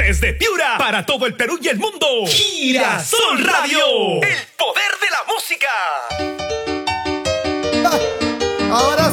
Desde Piura, para todo el Perú y el mundo. Girasol Radio. El poder de la música. Ahora